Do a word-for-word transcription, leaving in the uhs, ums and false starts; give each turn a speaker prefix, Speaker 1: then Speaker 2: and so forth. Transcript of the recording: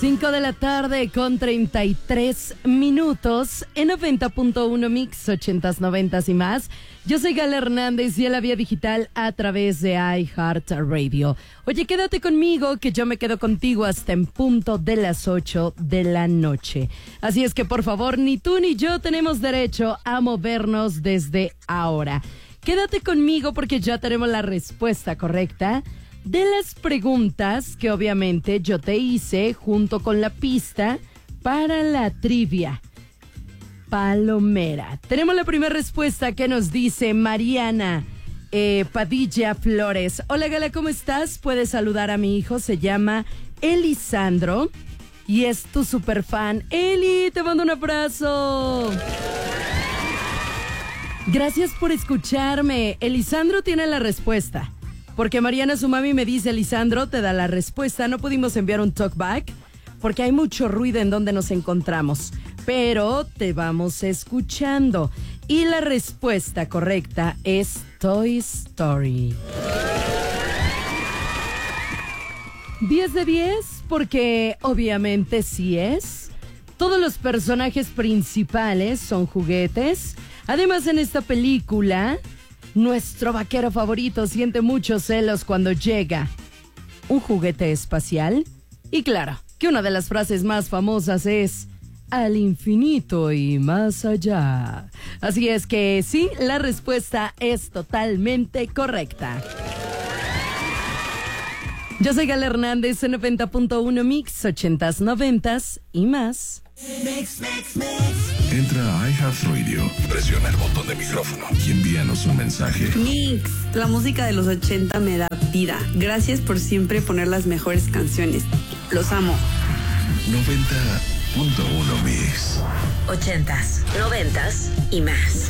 Speaker 1: cinco de la tarde con treinta y tres minutos en noventa punto uno Mix, ochentas, noventas y más. Yo soy Gala Hernández y en la vía digital a través de iHeartRadio. Oye, quédate conmigo que yo me quedo contigo hasta en punto de las ocho de la noche. Así es que por favor, ni tú ni yo tenemos derecho a movernos desde ahora. Quédate conmigo porque ya tenemos la respuesta correcta de las preguntas que obviamente yo te hice junto con la pista para la trivia palomera. Tenemos la primera respuesta que nos dice Mariana eh, Padilla Flores. Hola Gala, ¿cómo estás? Puedes saludar a mi hijo, se llama Elisandro y es tu super fan. Eli, te mando un abrazo. Gracias por escucharme. Elisandro tiene la respuesta. Porque Mariana, su mami, me dice, Lisandro, te da la respuesta. No pudimos enviar un talkback porque hay mucho ruido en donde nos encontramos. Pero te vamos escuchando. Y la respuesta correcta es Toy Story. diez de diez porque obviamente sí es. Todos los personajes principales son juguetes. Además, en esta película, nuestro vaquero favorito siente muchos celos cuando llega un juguete espacial. Y claro, que una de las frases más famosas es al infinito y más allá. Así es que sí, la respuesta es totalmente correcta. Yo soy Gala Hernández en noventa punto uno Mix, ochentas, noventas y más.
Speaker 2: Mix, mix, mix. Entra a iHeartRadio, presiona el botón de micrófono y envíanos un mensaje.
Speaker 3: Mix, la música de los ochenta me da vida. Gracias por siempre poner las mejores canciones. Los amo.
Speaker 2: noventa punto uno Mix.
Speaker 4: Ochentas, noventas y más.